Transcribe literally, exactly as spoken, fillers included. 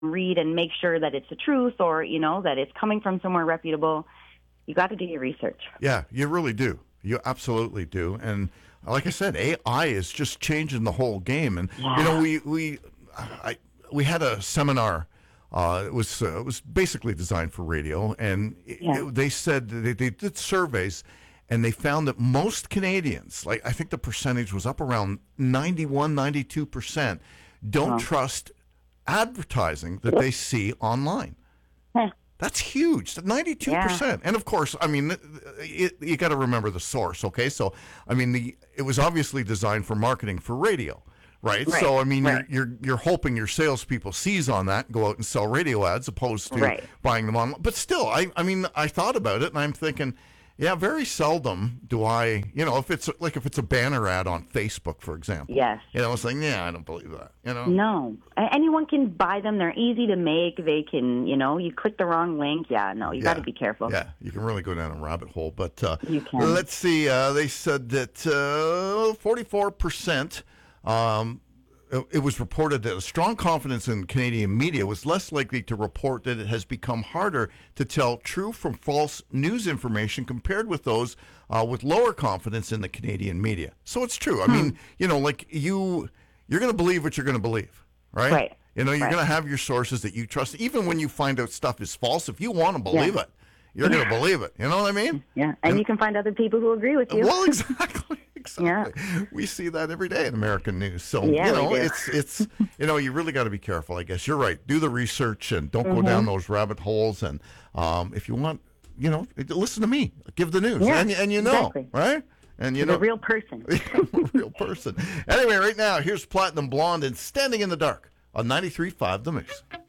read and make sure that it's the truth or, you know, that it's coming from somewhere reputable. You got to do your research. Yeah, you really do. You absolutely do. And like I said, A I is just changing the whole game. And, yeah. you know, we we I, we had a seminar. Uh, it was uh, it was basically designed for radio. And yeah. it, they said they, they did surveys, and they found that most Canadians, like I think the percentage was up around ninety-one, ninety-two percent, don't oh. trust advertising that they see online. Huh. That's huge, ninety-two percent. Yeah. And of course, I mean, it, you got to remember the source, okay? So, I mean, the it was obviously designed for marketing for radio, right? right. So, I mean, right. you're, you're you're hoping your salespeople seize on that and go out and sell radio ads opposed to right. buying them online. But still, I I mean, I thought about it and I'm thinking, yeah, very seldom do I, you know, if it's like if it's a banner ad on Facebook, for example. Yes. You know, it's like, yeah, I don't believe that. You know. No, anyone can buy them. They're easy to make. They can, you know, you click the wrong link. Yeah, no, you yeah. got to be careful. Yeah, you can really go down a rabbit hole. But uh, you can. Let's see. Uh, they said that uh, forty-four percent. Um, It was reported that a strong confidence in Canadian media was less likely to report that it has become harder to tell true from false news information compared with those uh, with lower confidence in the Canadian media. So it's true. I hmm. mean, you know, like you, you're going to believe what you're going to believe, right? Right. You know, you're right. going to have your sources that you trust. Even when you find out stuff is false, if you want to believe yeah. it, you're going to believe it. You know what I mean? Yeah. And, and you can find other people who agree with you. Well, exactly. Exactly. Yeah. We see that every day in American news. So, yeah, you know, it's, it's, you know, you really got to be careful, I guess. You're right. Do the research and don't mm-hmm. go down those rabbit holes. And um, if you want, you know, listen to me. Give the news. Yeah, and, and you know, exactly. right? And you the know, real person. the real person. Anyway, right now, here's Platinum Blonde and Standing in the Dark on ninety-three point five The Mix.